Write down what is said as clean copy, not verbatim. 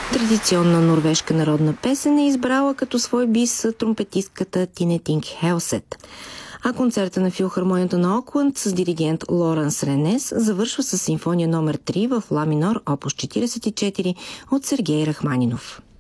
Традиционна норвежка народна песен е избрала като свой бис тромпетистката Тине Тинг Хелсет. А концерта на филхармонията на Окланд с диригент Лоранс Ренес завършва с симфония номер 3 в ла минор, опус 44 от Сергей Рахманинов.